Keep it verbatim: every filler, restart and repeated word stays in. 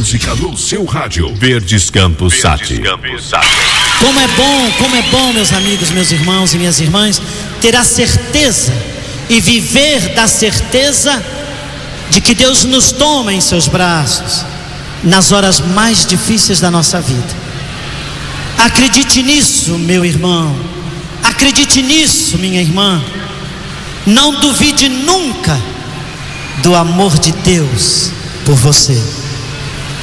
música no seu rádio. Verdes Campos Sati. Como é bom, como é bom, meus amigos, meus irmãos e minhas irmãs, ter a certeza e viver da certeza de que Deus nos toma em seus braços nas horas mais difíceis da nossa vida. Acredite nisso, meu irmão. Acredite nisso, minha irmã. Não duvide nunca do amor de Deus por você.